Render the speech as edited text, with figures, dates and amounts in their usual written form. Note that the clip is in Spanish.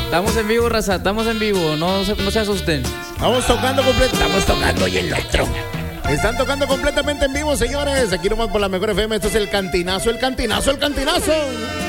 Estamos en vivo, raza, estamos en vivo, no se asusten. Estamos tocando y el otro. Están tocando completamente en vivo, señores. Aquí nomás por la Mejor FM. Esto es el cantinazo, el cantinazo, el cantinazo.